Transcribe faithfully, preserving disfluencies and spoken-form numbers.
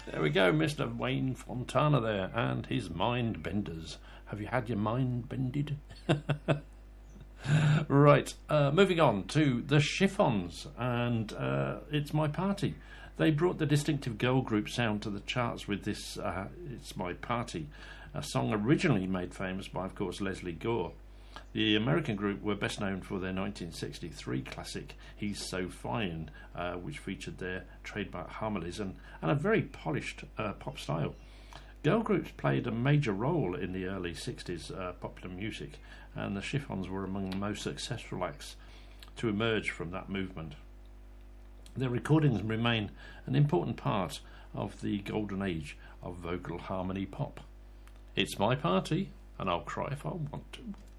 There we go, Mister Wayne Fontana there, and his mind benders. Have you had your mind bended? Right, uh, moving on to the Chiffons, and uh, It's My Party. They brought the distinctive girl group sound to the charts with this uh, It's My Party, a song originally made famous by, of course, Leslie Gore. The American group were best known for their nineteen sixty-three classic He's So Fine, uh, which featured their trademark harmonies and, and a very polished uh, pop style. Girl groups played a major role in the early sixties uh, popular music, and the Chiffons were among the most successful acts to emerge from that movement. Their recordings remain an important part of the golden age of vocal harmony pop. It's My Party, and I'll cry if I want to.